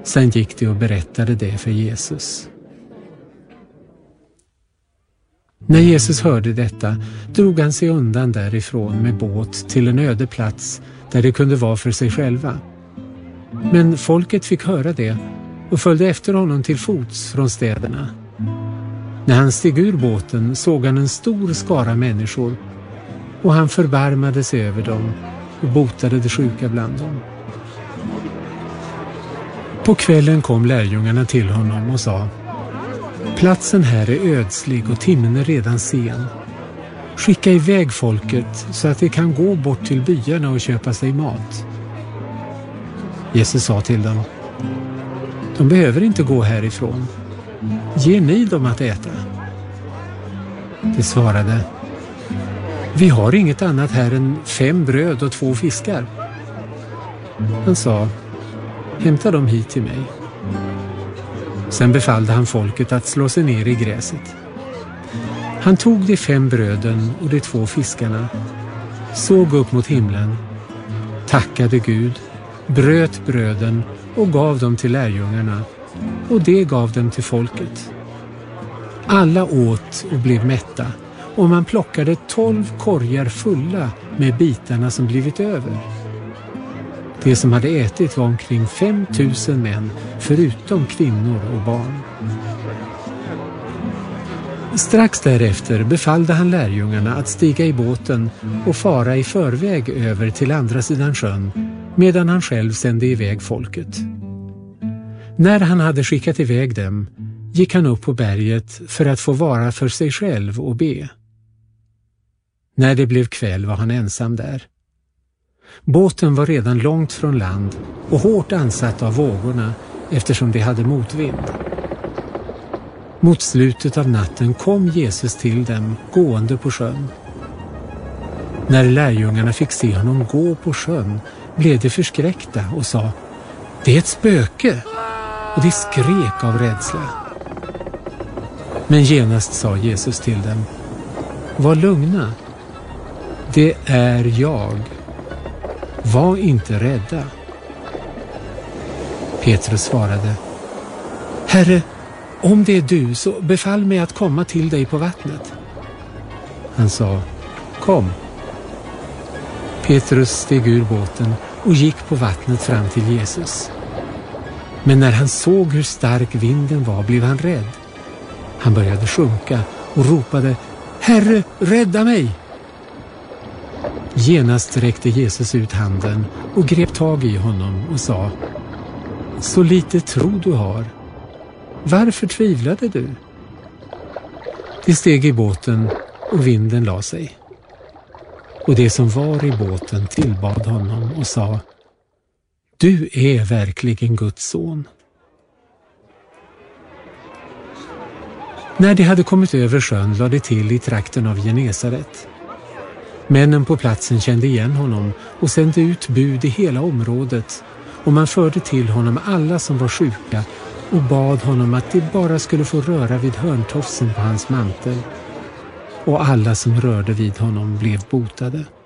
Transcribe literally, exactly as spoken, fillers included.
Sen gick de och berättade det för Jesus. När Jesus hörde detta drog han sig undan därifrån med båt till en öde plats där det kunde vara för sig själva. Men folket fick höra det och följde efter honom till fots från städerna. När han steg ur båten såg han en stor skara människor och han förbarmade sig över dem och botade de sjuka bland dem. På kvällen kom lärjungarna till honom och sa: platsen här är ödslig och timmen är redan sen. Skicka iväg folket så att de kan gå bort till byarna och köpa sig mat. Jesus sa till dem: de behöver inte gå härifrån. Ge ni dem att äta? De svarade: vi har inget annat här än fem bröd och två fiskar. Han sa: hämta dem hit till mig. Sen befallde han folket att slå sig ner i gräset. Han tog de fem bröden och de två fiskarna, såg upp mot himlen, tackade Gud, bröt bröden och gav dem till lärjungarna, och det gav dem till folket. Alla åt och blev mätta, och man plockade tolv korgar fulla med bitarna som blivit över. Det som hade ätit var omkring fem tusen män, förutom kvinnor och barn. Strax därefter befallde han lärjungarna att stiga i båten och fara i förväg över till andra sidan sjön, medan han själv sände iväg folket. När han hade skickat iväg dem gick han upp på berget för att få vara för sig själv och be. När det blev kväll var han ensam där. Båten var redan långt från land och hårt ansatt av vågorna eftersom de hade motvind. Mot slutet av natten kom Jesus till dem gående på sjön. När lärjungarna fick se honom gå på sjön blev de förskräckta och sa: det är ett spöke! Och de skrek av rädsla. Men genast sa Jesus till dem: var lugna, det är jag. Var inte rädda. Petrus svarade: Herre, om det är du, så befall mig att komma till dig på vattnet. Han sa: kom. Petrus steg ur båten och gick på vattnet fram till Jesus. Men när han såg hur stark vinden var blev han rädd. Han började sjunka och ropade: Herre, rädda mig! Genast räckte Jesus ut handen och grep tag i honom och sa: så lite tro du har. Varför tvivlade du? De steg i båten och vinden la sig. Och det som var i båten tillbad honom och sa: du är verkligen Guds son. När de hade kommit över sjön lade de till i trakten av Genesaret. Männen på platsen kände igen honom och sände ut bud i hela området, och man förde till honom alla som var sjuka och bad honom att de bara skulle få röra vid hörntofsen på hans mantel. Och alla som rörde vid honom blev botade.